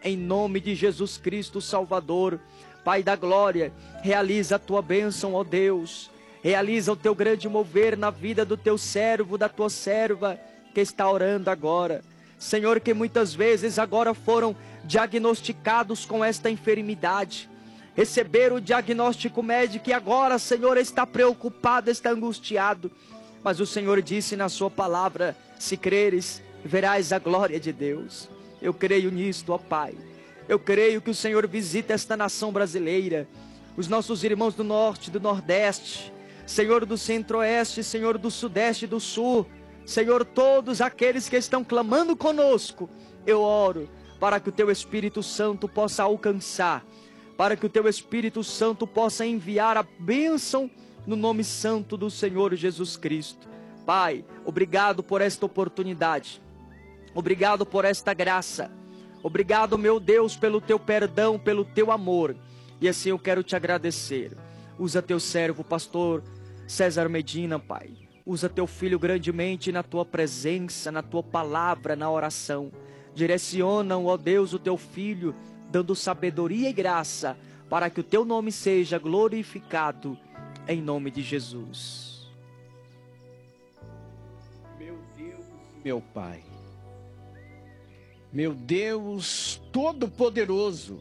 em nome de Jesus Cristo Salvador. Pai da glória, realiza a tua bênção, ó Deus. Realiza o teu grande mover na vida do teu servo, da tua serva que está orando agora. Senhor, que muitas vezes agora foram diagnosticados com esta enfermidade. Receberam o diagnóstico médico e agora, Senhor, está preocupado, está angustiado. Mas o Senhor disse na sua palavra: se creres, verás a glória de Deus. Eu creio nisto, ó Pai. Eu creio que o Senhor visita esta nação brasileira, os nossos irmãos do norte, do nordeste, Senhor do centro-oeste, Senhor do sudeste e do sul, Senhor, todos aqueles que estão clamando conosco. Eu oro para que o teu Espírito Santo possa alcançar, para que o teu Espírito Santo possa enviar a bênção no nome santo do Senhor Jesus Cristo. Pai, obrigado por esta oportunidade, obrigado por esta graça. Obrigado, meu Deus, pelo teu perdão, pelo teu amor. E assim eu quero te agradecer. Usa teu servo, pastor César Medina, Pai. Usa teu filho grandemente na tua presença, na tua palavra, na oração. Direciona, ó Deus, o teu filho, dando sabedoria e graça, para que o teu nome seja glorificado, em nome de Jesus. Meu Deus, meu Pai. Meu Deus Todo-Poderoso,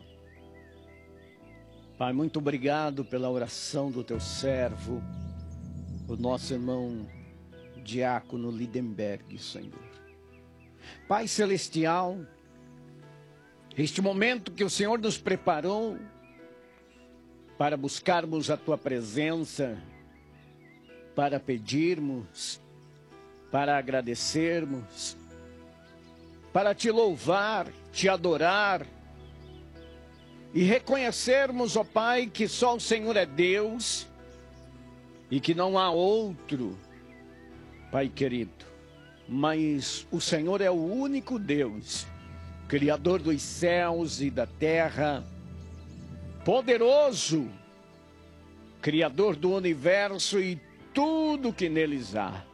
Pai, muito obrigado pela oração do teu servo, o nosso irmão Diácono Lindenberg, Senhor. Pai Celestial, este momento que o Senhor nos preparou para buscarmos a tua presença, para pedirmos, para agradecermos, para te louvar, te adorar e reconhecermos, ó Pai, que só o Senhor é Deus e que não há outro, Pai querido, mas o Senhor é o único Deus, Criador dos céus e da terra, poderoso, Criador do universo e tudo que neles há.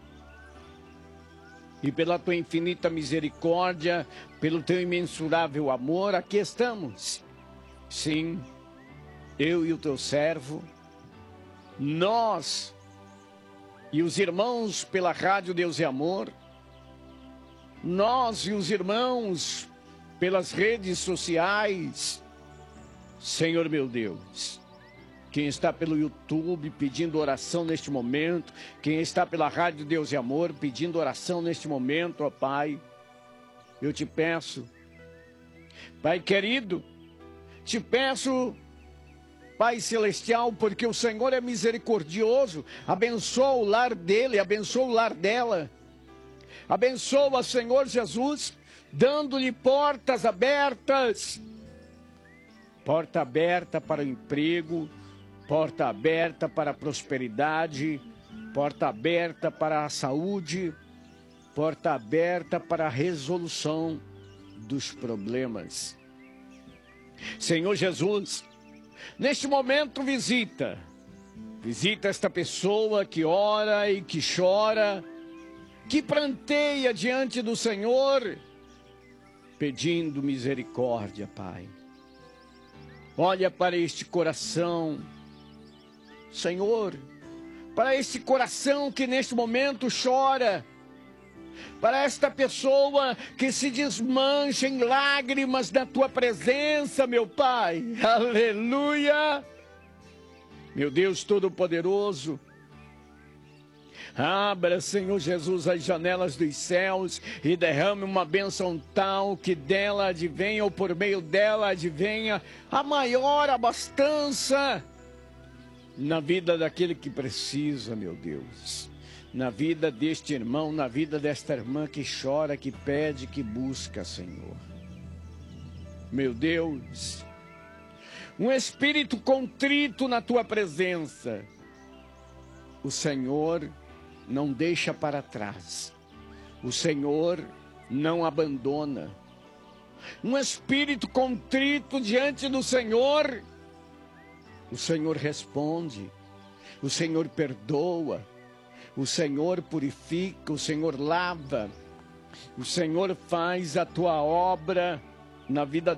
E pela tua infinita misericórdia, pelo teu imensurável amor, aqui estamos. Sim, eu e o teu servo, nós e os irmãos pela Rádio Deus e Amor, nós e os irmãos pelas redes sociais. Senhor meu Deus, quem está pelo YouTube pedindo oração neste momento, quem está pela Rádio Deus e Amor pedindo oração neste momento, ó Pai, eu te peço, Pai querido, te peço, Pai Celestial, porque o Senhor é misericordioso, abençoa o lar dele, abençoa o lar dela, abençoa, Senhor Jesus, dando-lhe portas abertas, porta aberta para o emprego, porta aberta para a prosperidade, porta aberta para a saúde, porta aberta para a resolução dos problemas. Senhor Jesus, neste momento visita esta pessoa que ora e que chora, que pranteia diante do Senhor, pedindo misericórdia, Pai. Olha para este coração, Senhor, para este coração que neste momento chora, para esta pessoa que se desmancha em lágrimas na tua presença, meu Pai. Aleluia! Meu Deus Todo-Poderoso, abra, Senhor Jesus, as janelas dos céus e derrame uma bênção tal que dela advenha, ou por meio dela advenha, a maior abastança na vida daquele que precisa, meu Deus. Na vida deste irmão, na vida desta irmã que chora, que pede, que busca, Senhor. Meu Deus, um espírito contrito na tua presença, o Senhor não deixa para trás, o Senhor não abandona. Um espírito contrito diante do Senhor, o Senhor responde, o Senhor perdoa, o Senhor purifica, o Senhor lava, o Senhor faz a tua obra na vida